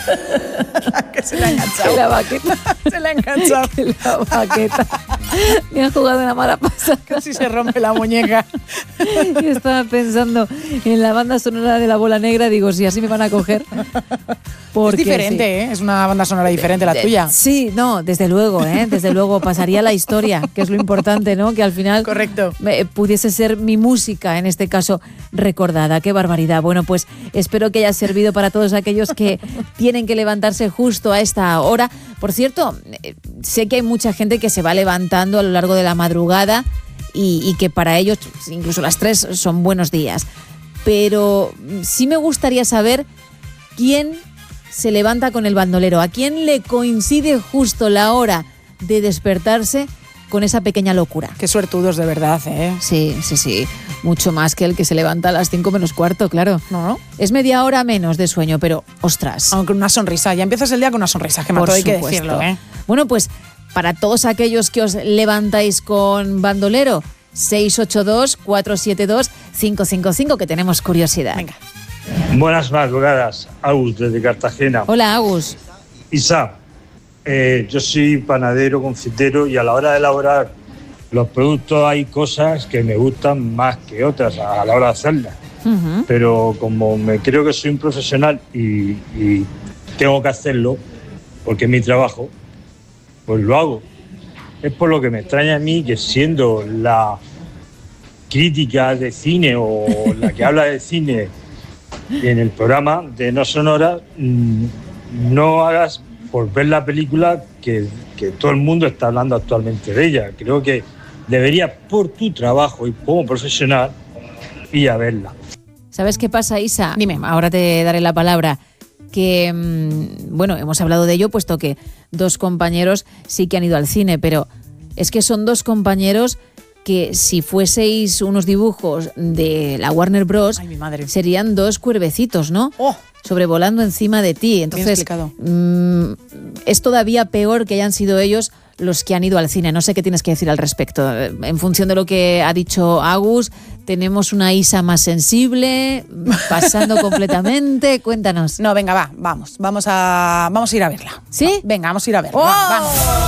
Que se le ha enganchado. Que la baqueta. Se le ha enganchado. Que la baqueta. Me ha jugado una mala pasada. Casi se rompe la muñeca. Yo estaba pensando en la banda sonora de La Bola Negra. Digo, si así me van a coger. Porque es diferente, sí. ¿eh? Es una banda sonora diferente la tuya. Sí, no, desde luego, desde luego pasaría la historia, que es lo importante, ¿no? Que al final Correcto. Pudiese ser mi música, en este caso, recordada. ¡Qué barbaridad! Bueno, pues espero que haya servido para todos aquellos que tienen que levantarse justo a esta hora. Por cierto, sé que hay mucha gente que se va levantando a lo largo de la madrugada y que para ellos, incluso las 3, son buenos días. Pero sí me gustaría saber quién se levanta con el bandolero, a quién le coincide justo la hora de despertarse con esa pequeña locura. Qué suertudos de verdad, ¿eh? Sí. Mucho más que el que se levanta a las 5 menos cuarto, claro. ¿No? Es media hora menos de sueño, pero ostras. Aunque una sonrisa. Ya empiezas el día con una sonrisa, que Por hay que supuesto. decirlo, ¿eh? Bueno, pues para todos aquellos que os levantáis con bandolero, 682-472-555, que tenemos curiosidad. Venga. Buenas madrugadas, Agus desde Cartagena. Hola, Agus. Isa, yo soy panadero, confitero y a la hora de elaborar los productos hay cosas que me gustan más que otras a la hora de hacerlas. Uh-huh. Pero como me creo que soy un profesional y tengo que hacerlo, porque es mi trabajo, pues lo hago. Es por lo que me extraña a mí que siendo la crítica de cine o la que habla de cine en el programa de No Sonora, no hagas por ver la película que todo el mundo está hablando actualmente de ella. Creo que deberías, por tu trabajo y como profesional, ir a verla. ¿Sabes qué pasa, Isa? Dime. Ahora te daré la palabra. Que, bueno, hemos hablado de ello, puesto que 2 compañeros sí que han ido al cine, pero es que son 2 compañeros que si fueseis unos dibujos de la Warner Bros. Ay, mi madre. Serían 2 cuervecitos, ¿no? ¡Oh! Sobrevolando encima de ti. Entonces, es todavía peor que hayan sido ellos los que han ido al cine. No sé qué tienes que decir al respecto. En función de lo que ha dicho Agus, tenemos una Isa más sensible, pasando completamente. Cuéntanos. No, venga, vamos a ir a verla. ¿Sí? Venga, vamos a ir a verla. ¡Oh! Vamos.